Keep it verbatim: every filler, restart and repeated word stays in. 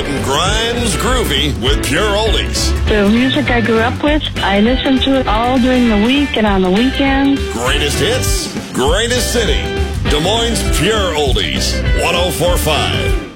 Getting Grimes groovy with Pure Oldies. The music I grew up with, I listen to it all during the week and on the weekends. Greatest hits, greatest city. Des Moines Pure Oldies, one oh four point five.